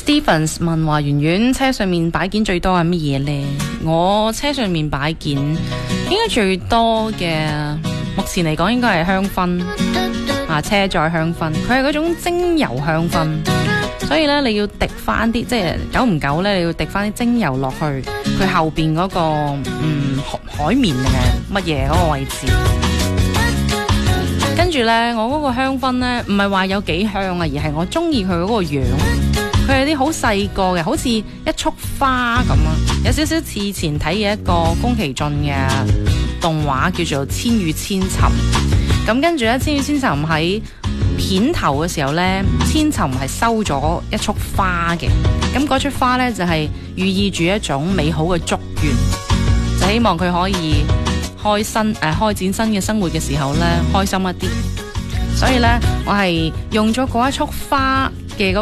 Stevens 問話，圓圓車上面擺件最多係乜嘢呢？我車上面擺件應該最多嘅，目前嚟講應該係香薰啊，車載香薰，佢係嗰種精油香薰，所以咧你要滴翻啲，即係久唔久咧你要滴翻啲精油落去佢後邊嗰個海綿定係乜嘢嗰個位置。跟住呢，我嗰個香薰呢，唔係話有幾香啊，而係我中意佢嗰個樣。佢係啲好細個嘅，好似一束花咁啊，有少少似前睇嘅一個宮崎駿嘅動畫叫做《千與千尋》。咁跟住呢，《千與千尋》喺片頭嘅時候呢，千尋係收咗一束花嘅。咁嗰束花呢，就係寓意住一種美好嘅祝願，就希望佢可以開展新嘅生活嘅時候呢，開心一啲。所以呢，我係用咗嗰一束花嘅